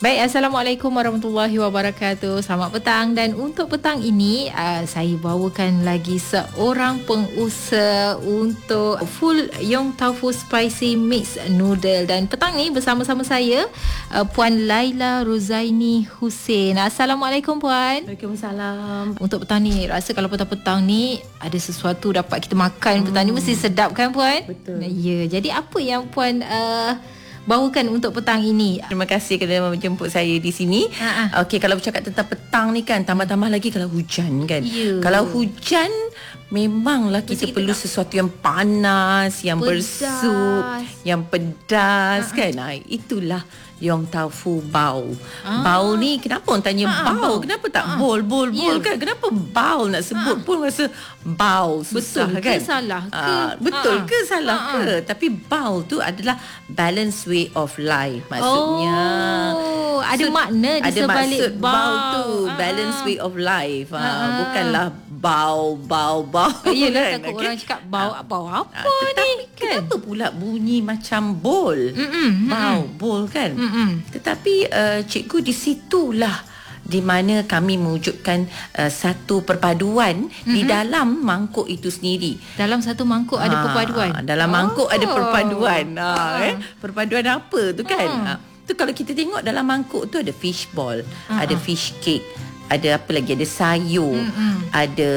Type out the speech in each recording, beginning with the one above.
Baik, Assalamualaikum warahmatullahi wabarakatuh. Selamat petang, dan untuk petang ini saya bawakan lagi seorang pengusaha untuk full Yong Tau Fu Spicy Mix Noodle. Dan petang ni bersama-sama saya Puan Laila Rozaini Hussein. Assalamualaikum Puan. Waalaikumsalam. Untuk petang ni, rasa kalau petang-petang ni ada sesuatu dapat kita makan. Petang ni mesti sedap kan Puan? Betul. Ya, jadi apa yang Puan bawakan untuk petang ini? Terima kasih kerana menjemput saya di sini. Okey, kalau bercakap tentang petang ni kan, tambah-tambah lagi kalau hujan kan. Kalau hujan memanglah kita perlu sesuatu yang panas, yang bersup, yang pedas kan. Itulah Yong Tau Fu Bao. Bao ni kenapa orang tanya bao? Kenapa tak bol kan? Kenapa bao nak sebut pun rasa bao susah. Betul kan? Ke salah ke? Betul ke salah ke? Tapi bao tu adalah balanced way of life maksudnya. Ada makna di sebalik bao tu balanced way of life. Bukanlah bau. Yelah, takut orang cakap bau apa ni kan? Kenapa pula bunyi macam bol? Bol kan? Tetapi cikgu, di situlah di mana kami mewujudkan satu perpaduan di dalam mangkuk itu sendiri. Dalam satu mangkuk ada perpaduan. Dalam mangkuk ada perpaduan. Perpaduan apa tu kan? Tu kalau kita tengok dalam mangkuk tu ada fish ball, ada fish cake, ada apa lagi, ada sayur, ada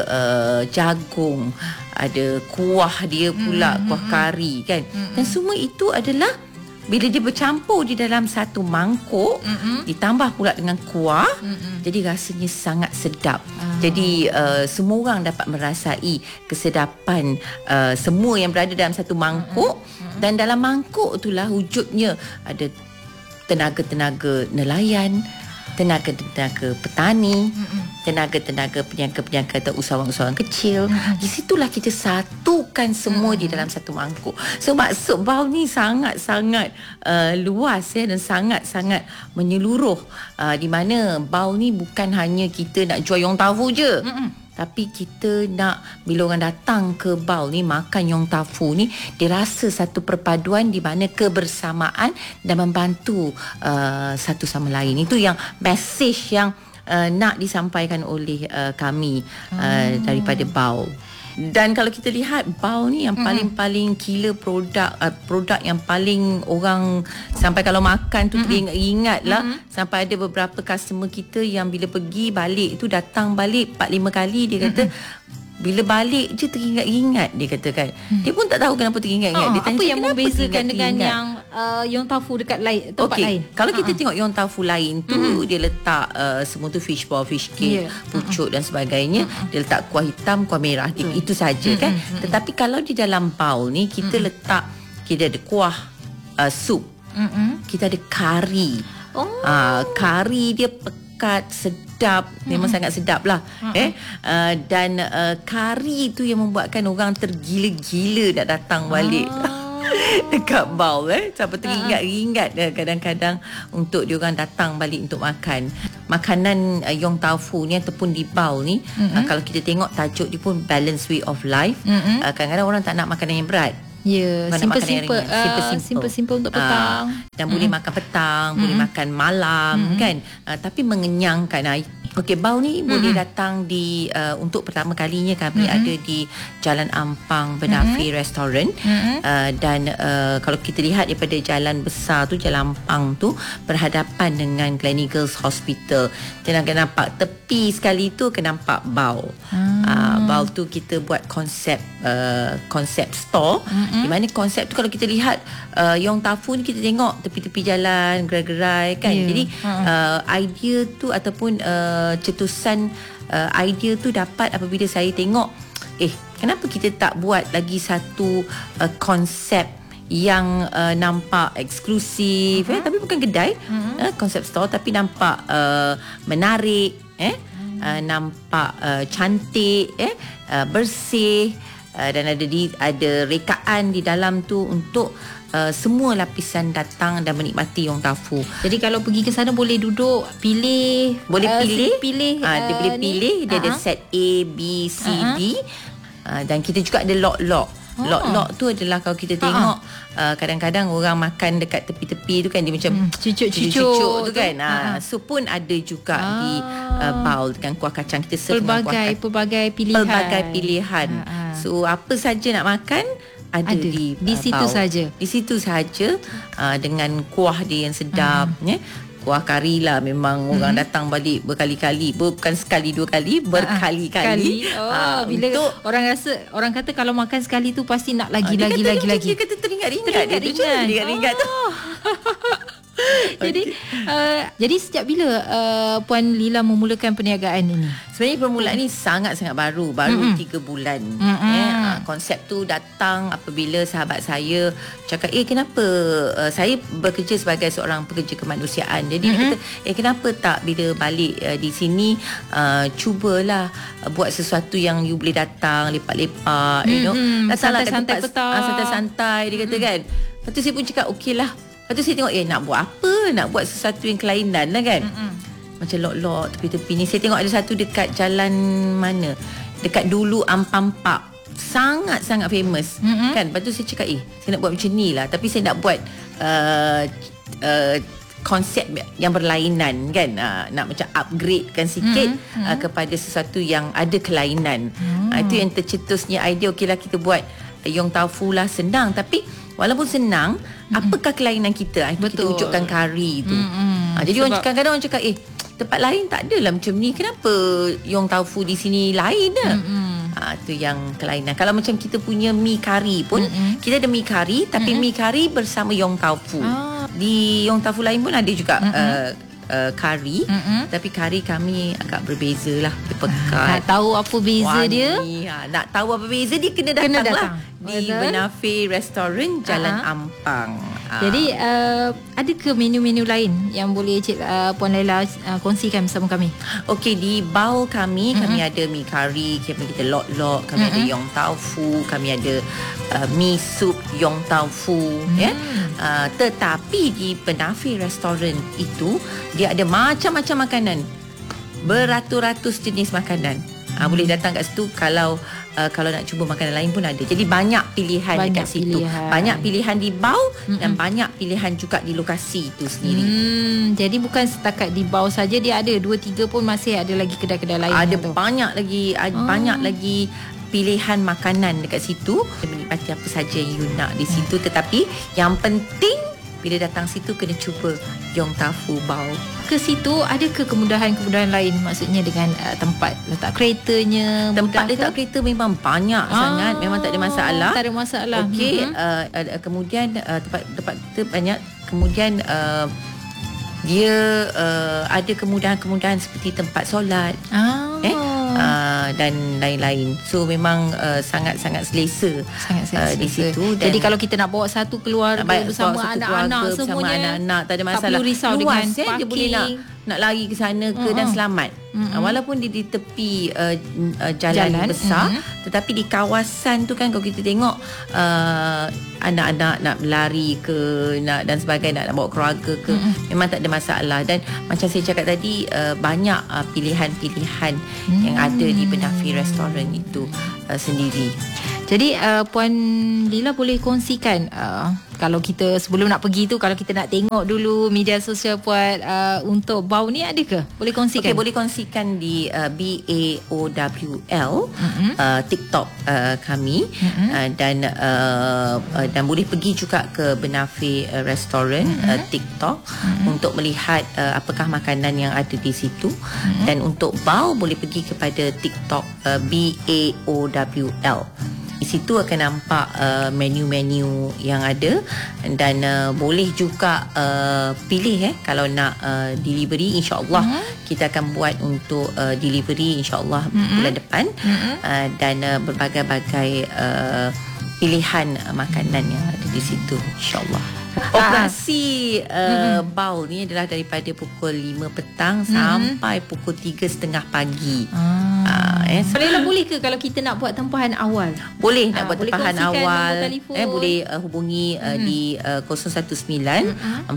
jagung, ada kuah dia pula, kuah kari kan. Dan semua itu adalah bila dia bercampur di dalam satu mangkuk, ditambah pula dengan kuah, jadi rasanya sangat sedap. Jadi semua orang dapat merasai kesedapan semua yang berada dalam satu mangkuk. Dan dalam mangkuk itulah wujudnya ada tenaga-tenaga nelayan, tenaga-tenaga petani, tenaga-tenaga peniaga-peniaga atau usahawan-usahawan kecil. Di situlah kita satukan semua di dalam satu mangkuk. So maksud bao ni sangat-sangat luas dan sangat-sangat menyeluruh, di mana bao ni bukan hanya kita nak jual Yong Tau Fu je. Tapi kita nak bila orang datang ke bao ni makan Yong Tau Fu ni, dia rasa satu perpaduan di mana kebersamaan dan membantu satu sama lain. Itu yang message yang nak disampaikan oleh kami daripada bao. Dan kalau kita lihat bao ni yang paling-paling killer produk yang paling orang sampai kalau makan tu teringat lah. Sampai ada beberapa customer kita yang bila pergi balik tu, datang balik 4-5 kali, dia kata bila balik je teringat-ingat, dia kata kan. Dia pun tak tahu kenapa teringat-ingat. Dia tanya, apa yang membezakan dengan yang Yong Tau Fu dekat tempat lain? Kalau kita tengok Yong Tau Fu lain tu, dia letak semua tu fish ball, fish cake, pucuk dan sebagainya. Dia letak kuah hitam, kuah merah, itu saja kan. Tetapi kalau di dalam bao ni kita letak, kita ada kuah sup, kita ada kari. Kari dia pekat, sedap, memang sangat sedap lah. Dan kari tu yang membuatkan orang tergila-gila nak datang balik dekat bao. Sampai teringat-ingat kadang-kadang untuk diorang datang balik untuk makan. Makanan Yong Tau Fu ni ataupun di bao ni, kalau kita tengok tajuk dia pun balanced way of life. Kadang-kadang orang tak nak makanan yang berat. Ya, simple untuk petang. Dan boleh makan petang, boleh makan malam kan. Tapi mengenyangkan. Okey, bao ni boleh datang di untuk pertama kalinya kami ada di Jalan Ampang Benafi Restaurant. Dan kalau kita lihat daripada jalan besar tu, Jalan Ampang tu berhadapan dengan Gleneagles Hospital. Kita akan nampak tepi sekali tu akan nampak bao. Bao tu kita buat konsep store. Di mana konsep tu kalau kita lihat Yong Tau Fu ni, kita tengok tepi-tepi jalan, gerai-gerai kan. Jadi idea tu ataupun cetusan idea tu dapat apabila saya tengok, kenapa kita tak buat lagi satu konsep yang nampak eksklusif, tapi bukan kedai, konsep store, tapi nampak menarik, nampak cantik, bersih, dan ada rekaan di dalam tu untuk semua lapisan datang dan menikmati Yong Tau Fu. Jadi kalau pergi ke sana boleh duduk, pilih, dia boleh pilih. Dia ada set A, B, C, D. Dan kita juga ada lock-lock. Lok-lok tu adalah kalau kita tengok kadang-kadang orang makan dekat tepi-tepi tu kan dia macam cucuk-cucuk tu kan. So pun ada juga di bowl dengan kuah kacang. Kita serve pelbagai pilihan. So apa saja nak makan ada di situ saja. Di situ saja dengan kuah dia yang sedap kuah kari lah. Memang orang datang balik berkali-kali, bukan sekali dua kali, berkali-kali. Bila orang kata kalau makan sekali tu pasti nak lagi. Dia kata teringat tu. Jadi sejak bila Puan Lila memulakan perniagaan ini? Sebenarnya permulaan ni sangat-sangat baru 3 bulan. Konsep tu datang apabila sahabat saya cakap, kenapa saya bekerja sebagai seorang pekerja kemanusiaan. Jadi dia kata, kenapa tak bila balik di sini cubalah buat sesuatu yang you boleh datang lepak-lepak, santai-santai petang, santai-santai dia kata kan. Lepas tu saya pun cakap okey lah. Lepas tu saya tengok nak buat apa, nak buat sesuatu yang kelainan lah kan. Macam lok-lok tepi-tepi ni. Saya tengok ada satu dekat jalan mana, dekat Dulu Ampang Park, sangat-sangat famous kan. Lepas tu saya cakap saya nak buat macam ni lah. Tapi saya nak buat konsep yang berlainan kan. Nak macam upgradekan sikit kepada sesuatu yang ada kelainan. Itu yang tercetusnya idea, okeylah kita buat Yong Tau Fu lah. Senang, tapi walaupun senang, apakah kelainan kita? Kita wujudkan kari tu. Jadi kadang-kadang orang cakap tempat lain tak adalah macam ni, kenapa Yong Tau Fu di sini lain dah? Itu yang kelainan. Kalau macam kita punya mi kari pun, kita ada mi kari, tapi mi kari bersama Yong Tau Fu. Di Yong Tau Fu lain pun ada juga kari, tapi kari kami agak berbeza lah. Dia pekat. Nak tahu apa beza dia? Nak tahu apa beza dia, kena datang lah di Benafe Restaurant Jalan Ampang. Jadi ada ke menu-menu lain yang boleh Puan Laila kongsikan bersama kami? Okey, di bowl kami ada mi kari, kami ada lok-lok, kami ada Yong Tau Fu, kami ada mi sup Yong Tau Fu. Tetapi di Benafe Restaurant itu dia ada macam-macam makanan, beratus-ratus jenis makanan. Boleh datang kat situ. Kalau nak cuba makanan lain pun ada. Jadi banyak pilihan dekat situ. Banyak pilihan di bau dan banyak pilihan juga di lokasi itu sendiri. Jadi bukan setakat di bau saja, dia ada 2-3 pun masih ada lagi kedai-kedai lain. Ada banyak lagi pilihan makanan dekat situ. Menikmati apa saja yang you nak di situ. Tetapi yang penting bila datang situ kena cuba Yong Tau Fu Bao. Ke situ ada ke kemudahan-kemudahan lain, maksudnya dengan tempat letak keretanya? Tempat letak kereta memang banyak sangat, memang tak ada masalah. Tak ada masalah. Okey, kemudian tempat kita banyak. Kemudian dia ada kemudahan-kemudahan seperti tempat solat. Dan lain-lain. So memang sangat-sangat selesa, di situ. Jadi kalau kita nak bawa satu keluarga bersama anak-anak semuanya, anak-anak tak ada masalah. Tak perlu risau luas, dengan parking. Dia boleh nak lari ke sana ke dan selamat. Walaupun dia di tepi jalan besar, tetapi di kawasan tu kan, kalau kita tengok anak-anak nak berlari ke dan sebagainya, nak bawa keluarga ke, memang tak ada masalah. Dan macam saya cakap tadi, banyak pilihan-pilihan yang ada di Benafe Restaurant itu sendiri. Jadi Puan Lila boleh kongsikan kalau kita sebelum nak pergi tu, kalau kita nak tengok dulu media sosial Puan untuk bau ni, ada ke? Boleh kongsikan? Okay, boleh kongsikan di BAOWL TikTok kami, dan boleh pergi juga ke Benafe Restaurant TikTok untuk melihat apakah makanan yang ada di situ. Dan untuk bau boleh pergi kepada TikTok BAOWL. Di situ akan nampak menu-menu yang ada, dan boleh juga pilih kalau nak delivery. InsyaAllah kita akan buat untuk delivery InsyaAllah bulan depan. Dan berbagai-bagai pilihan makanan yang ada di situ InsyaAllah. Operasi bau ni adalah daripada pukul 5 petang sampai pukul 3.30 pagi. Boleh ke kalau kita nak buat tempahan awal? Boleh nak buat boleh tempahan awal. Boleh hubungi di 019 409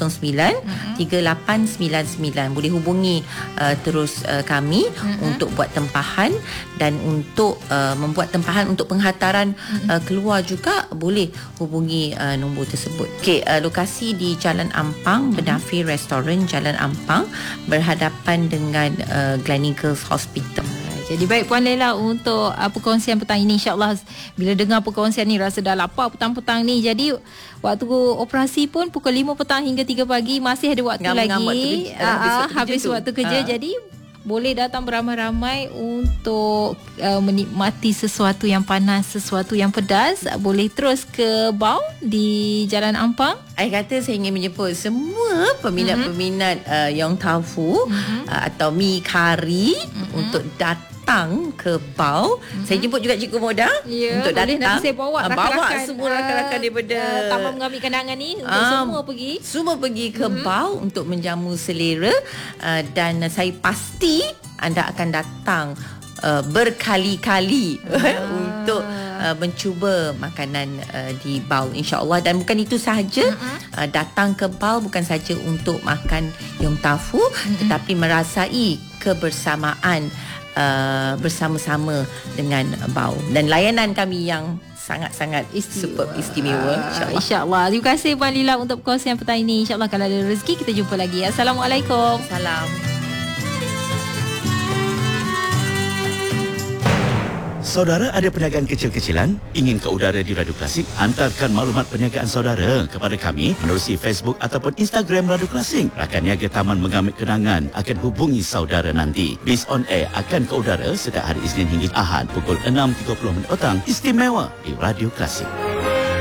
3899. Boleh hubungi terus kami untuk buat tempahan, dan untuk membuat tempahan untuk penghantaran keluar juga boleh hubungi nombor tersebut. Okey, lokasi di Jalan Ampang, Benafi Restoran, Jalan Ampang, berhadapan dengan Gleneagles Hospital. Jadi baik Puan Laila, untuk perkongsian petang ini, insyaAllah bila dengar perkongsian ni rasa dah lapar petang-petang ni. Jadi waktu operasi pun pukul 5 petang hingga 3 pagi, masih ada waktu lagi habis waktu kerja. Jadi boleh datang beramai-ramai untuk menikmati sesuatu yang panas, sesuatu yang pedas. Boleh terus ke BAU di Jalan Ampang. Saya kata saya ingin menjemput semua peminat-peminat Yong Tau Fu atau mi kari untuk datang ke BAU. Saya jemput juga Cikgu Moda untuk datang. Nanti saya bawa rakan-rakan, semua rakan-rakan daripada Taman Mengambil Kenangan ni untuk semua pergi ke BAU untuk menjamu selera, dan saya pasti anda akan datang berkali-kali untuk mencuba makanan di BAU, insya-Allah. Dan bukan itu sahaja, datang ke BAU bukan saja untuk makan Yong Tau Fu, tetapi merasai kebersamaan bersama-sama dengan BAU, dan layanan kami yang sangat-sangat superb, istimewa, insya-Allah. Terima kasih Puan Lila untuk perkongsian petang ini. Insya-Allah kalau ada rezeki kita jumpa lagi. Assalamualaikum. Salam. Saudara ada perniagaan kecil-kecilan? Ingin ke udara di Radio Klasik? Hantarkan maklumat perniagaan saudara kepada kami menerusi Facebook ataupun Instagram Radio Klasik. Rakan niaga Taman Mengambil Kenangan akan hubungi saudara nanti. Bis on air akan ke udara setiap hari Isnin hingga Ahad pukul 6.30 petang, istimewa di Radio Klasik.